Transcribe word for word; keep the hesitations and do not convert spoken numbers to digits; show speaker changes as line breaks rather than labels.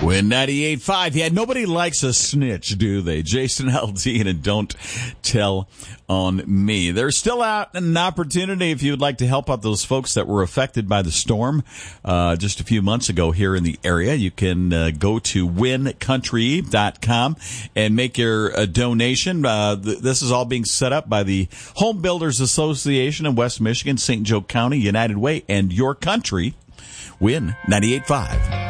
Win ninety-eight point five. Yeah, nobody likes a snitch, do they? Jason Aldean and Don't Tell on Me. There's still out an opportunity if you would like to help out those folks that were affected by the storm uh, just a few months ago here in the area. You can uh, go to win country dot com and make your uh, donation. Uh, th- this is all being set up by the Home Builders Association in West Michigan, Saint Joe County, United Way, and Your Country. Win ninety-eight point five.